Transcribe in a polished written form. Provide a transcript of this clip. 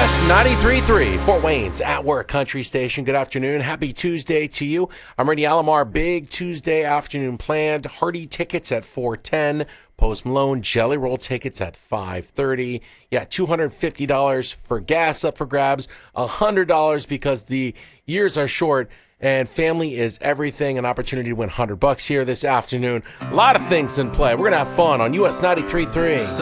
US 93.3, Fort Wayne's At Work Country Station. Good afternoon. Happy Tuesday to you. I'm Randy Alomar. Big Tuesday afternoon planned. Hardy tickets at 4:10. Post Malone Jelly Roll tickets at 5:30. Yeah, $250 for gas up for grabs. $100 because the years are short. And family is everything. An opportunity to win $100 here this afternoon. A lot of things in play. We're going to have fun on US 93.3.